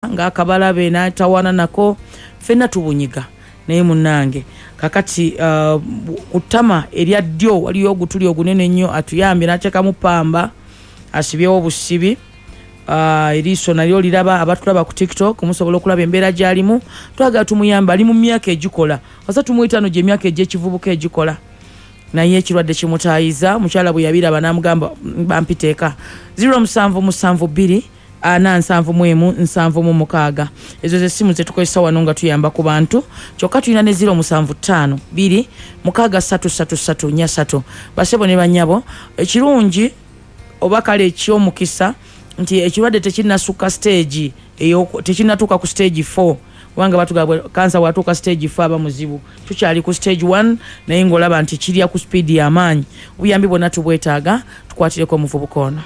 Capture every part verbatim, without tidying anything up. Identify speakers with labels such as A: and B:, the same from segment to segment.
A: ng'akabalabe n'atawana nako ffenna tubunyiga naye munnange kakati uh, kutama erya ddyo waliyo ogutuli ogunene ennyo atuyambye n'ateekamu pamba asibyewo obusibi uh, eriiso nalyo liraba abatulaba ku TikTok musobola okulaba embeera gy'alimu twagala tumuyamba ali mu myaka egikola wasa tumuyitano gye emyaka egy'ekivubuka egikola naye ekirwadde kimutaayiza mukyala bwe yabiraba n'amugamba bampiteeka zero musanvu musanvu bbiri ana nsanvu mwemu nsanvu mu mukaaga ezo ze simu zetukozesa wano nga tuyamba ku bantu kyokka tulina ne zero musanvu ttaano bbiri mukaaga ssatu ssatu ssatu nnya ssatu basebo ne banyabo ekirungi oba kale eky'omukisa nti ekirwadde tekinnasukka stage eyo tekinnatuuka ku stage four wanga batugabwe kansa watuuka stage four aba muzibu tukyali ku stage one naye ng'olaba nti kirya ku speed y'amaanyi obuyambi bwonna tubwetaaga tukwatireko omuvubuka ono.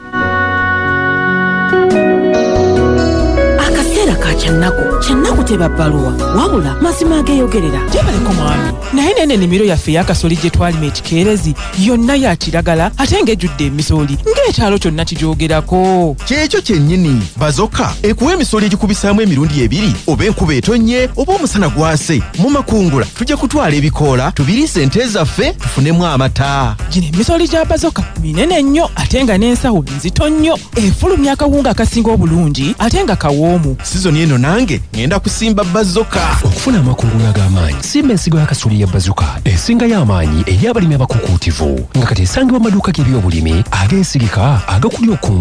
B: Channaku channaku teba baluwa wabula mazima ageyogerera
C: tebaleko mwami naye nene enimiro yaffe yakasoli gye twalima ekikeerezi yonna ya kiragala ate ng'ejjudde emisoli ng'ekyalo kyonna kijoogerako
D: kyekyo kyennyini bazoka ekuwa emisoli egikubisaamu emirundi ebiri oba enkuba etonnye oba omusana gwase mu makungula tujja kutwala ebikoola tubiriise ente zaffe tufunemu amata.
C: Gino emisoli gya bazoka minene nnyo ate nga n'ensawo nzito nnyo efulumya akawunga akasinga obulungi ate nga kawoomu.
D: Sizoni eno nange ngenda kusimba bazoka
E: okufuna amakungula ag'amaanyi. Simba ensigo y'akasoli ya bazoka esinga y'amaanyi eri abalimi abakukuutivu nga kati esangibwa mu maduuka g'ebyobulimi ageesigika agakulya oku